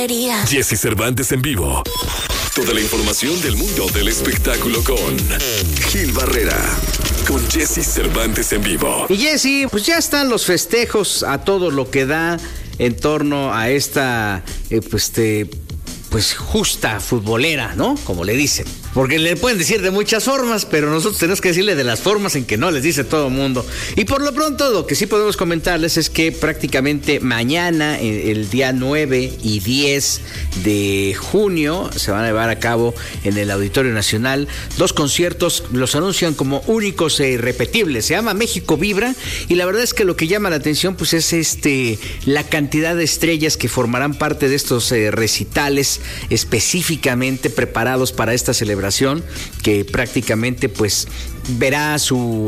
quería. Jessy Cervantes en vivo. Toda la información del mundo del espectáculo con Gil Barrera. Con Jessy Cervantes en vivo. Y Jessy, pues ya están los festejos a todo lo que da en torno a esta, pues justa futbolera, ¿no? Como le dicen. Porque le pueden decir de muchas formas, pero nosotros tenemos que decirle de las formas en que no les dice todo el mundo. Y por lo pronto, lo que sí podemos comentarles es que prácticamente mañana, el día 9 y 10 de junio, se van a llevar a cabo en el Auditorio Nacional 2 conciertos, los anuncian como únicos e irrepetibles. Se llama México Vibra, y la verdad es que lo que llama la atención pues es la cantidad de estrellas que formarán parte de estos recitales específicamente preparados para esta celebración, que prácticamente pues verá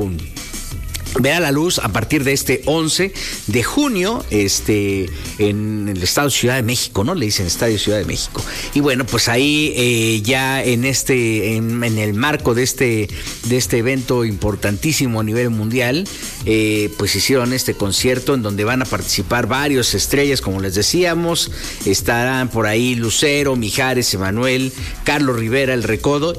la luz a partir de este 11 de junio en el Estado Ciudad de México, ¿no? Le dicen Estadio Ciudad de México. Y bueno, pues ahí ya en el marco de este evento importantísimo a nivel mundial, pues hicieron este concierto en donde van a participar varias estrellas, como les decíamos. Estarán por ahí Lucero, Mijares, Emanuel, Carlos Rivera, El Recodo,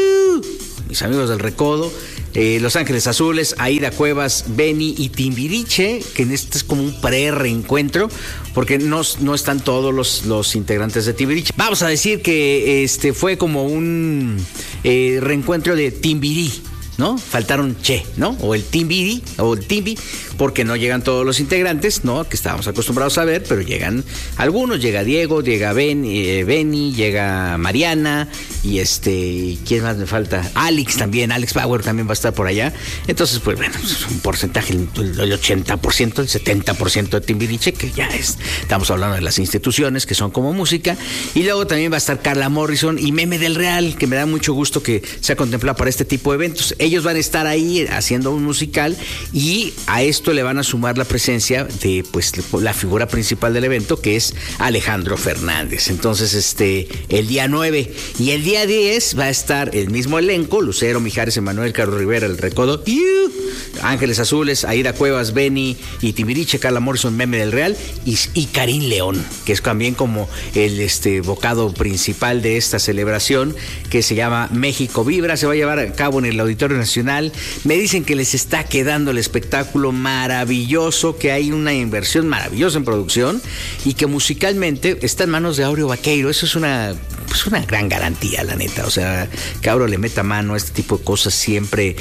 mis amigos del Recodo, Los Ángeles Azules, Aida Cuevas, Benny y Timbiriche, que este es como un pre-reencuentro, porque no están todos los integrantes de Timbiriche. Vamos a decir que fue como un reencuentro de Timbirí, ¿no? Faltaron Che, ¿no? O el Timbiri, o el Timbi, porque no llegan todos los integrantes, ¿no? Que estábamos acostumbrados a ver, pero llegan algunos. Llega Diego, llega Benny, llega Mariana, y ¿quién más me falta? Alex Bauer también va a estar por allá. Entonces, pues bueno, es un porcentaje, el 80%, el 70% de Timbiriche, que ya estamos hablando de las instituciones que son como música. Y luego también va a estar Carla Morrison y Meme del Real, que me da mucho gusto que se ha contemplado para este tipo de eventos. Ellos van a estar ahí haciendo un musical, y a esto le van a sumar la presencia de pues la figura principal del evento, que es Alejandro Fernández. Entonces, el día 9 y el día 10 va a estar el mismo elenco: Lucero, Mijares, Emanuel, Carlos Rivera, El Recodo, Ángeles Azules, Aida Cuevas, Benny y Timbiriche, Carla Morrison, Meme del Real y Karim León, que es también como el bocado principal de esta celebración, que se llama México Vibra. Se va a llevar a cabo en el Auditorio Nacional. Me dicen que les está quedando el espectáculo maravilloso, que hay una inversión maravillosa en producción y que musicalmente está en manos de Áureo Baqueiro. Eso es una gran garantía, la neta. O sea, que Áureo le meta mano a este tipo de cosas siempre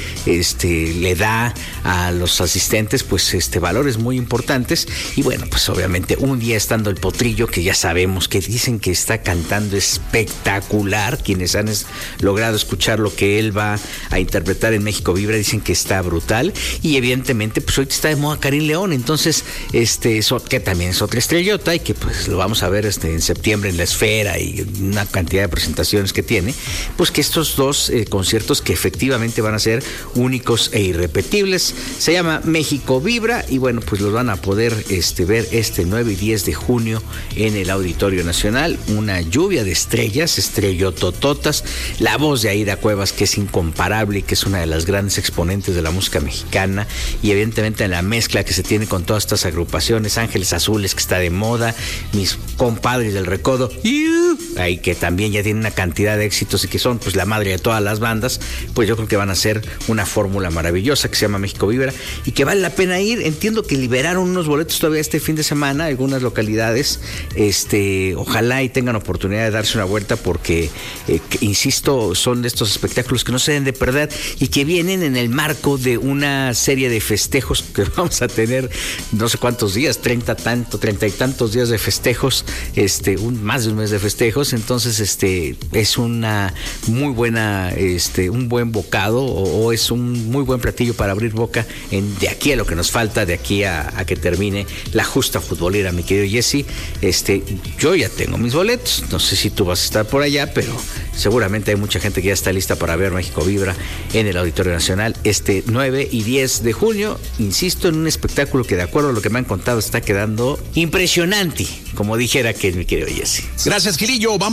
le da a los asistentes pues valores muy importantes. Y bueno, pues obviamente un día estando el Potrillo, que ya sabemos que dicen que está cantando espectacular, quienes han logrado escuchar lo que él va a interpretar en México Vibra dicen que está brutal. Y evidentemente pues ahorita está de moda Karim León, entonces que también es otra estrellota, y que pues lo vamos a ver en septiembre en la Esfera, y una cantidad de presentaciones que tiene. Pues que estos 2 conciertos que efectivamente van a ser únicos e irrepetibles. Se llama México Vibra, y bueno, pues los van a poder ver 9 y 10 de junio en el Auditorio Nacional. Una lluvia de estrellas, estrellotototas. La voz de Aida Cuevas, que es incomparable y que es una de las grandes exponentes de la música mexicana, y evidentemente en la mezcla que se tiene con todas estas agrupaciones. Ángeles Azules, que está de moda, mis compadres del Recodo, ahí que también ya tienen una cantidad de éxitos y que son pues la madre de todas las bandas. Pues yo creo que van a ser una fórmula maravillosa que se llama México Vibra, y que vale la pena ir. Entiendo que liberaron unos boletos todavía este fin de semana, algunas localidades. Ojalá y tengan oportunidad de darse una vuelta, porque insisto, son de estos espectáculos que no se deben de perder, y que vienen en el marco de una serie de festejos que vamos a tener no sé cuántos días, 30 y tantos días de festejos, más de un mes de festejos. Entonces es una muy buena, un buen bocado, o es un muy buen platillo para abrir boca de aquí a lo que nos falta, de aquí a que termine la justa futbolera, mi querido Jessy. Yo ya tengo mis boletos, no sé si tú vas a estar por allá, pero seguramente hay mucha gente que ya está lista para ver México Vibra en el Auditorio Nacional 9 y 10 de junio. Insisto, en un espectáculo que, de acuerdo a lo que me han contado, está quedando impresionante, como dijera que es mi querido Jessy. Gracias, Gilillo. Vamos